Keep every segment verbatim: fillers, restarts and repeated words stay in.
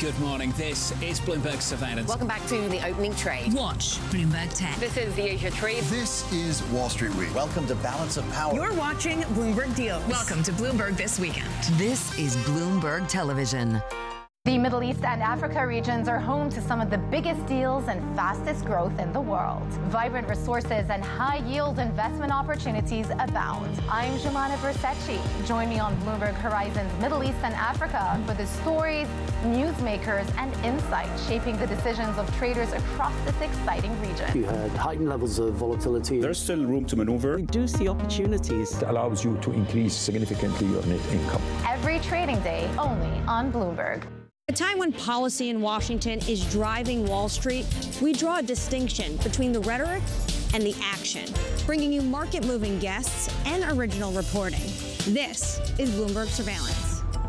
Good morning. This is Bloomberg Surveillance. Welcome back to the opening trade. Watch Bloomberg Tech. This is the Asia Trade. This is Wall Street Week. Welcome to Balance of Power. You're watching Bloomberg Deals. Welcome to Bloomberg This Weekend. This is Bloomberg Television. The Middle East and Africa regions are home to some of the biggest deals and fastest growth in the world. Vibrant resources and high-yield investment opportunities abound. I'm Jumana Versace. Join me on Bloomberg Horizon's Middle East and Africa for the stories, newsmakers, and insights shaping the decisions of traders across this exciting region. You had heightened levels of volatility. There's still room to maneuver. We do see opportunities. It allows you to increase significantly your net income. Every trading day, only on Bloomberg. At a time when policy in Washington is driving Wall Street, we draw a distinction between the rhetoric and the action, bringing you market-moving guests and original reporting. This is Bloomberg Surveillance.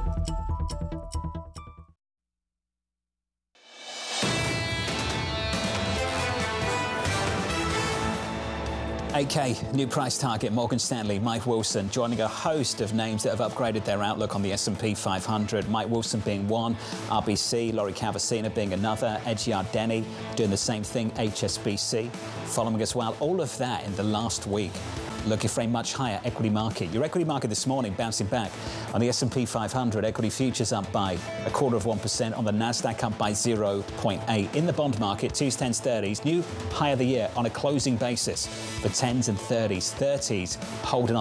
A K, new price target, Morgan Stanley, Mike Wilson, joining a host of names that have upgraded their outlook on the S and P five hundred. Mike Wilson being one, R B C, Lori Calvasina being another, Ed Yardeni doing the same thing, H S B C, following as well. All of that in the last week. Looking for a much higher equity market. Your equity market this morning bouncing back on the S and P five hundred. Equity futures up by a quarter of one percent. On the Nasdaq up by zero point eight. In the bond market, twos, tens, thirties, new high of the year on a closing basis for tens and thirties. thirties holding on.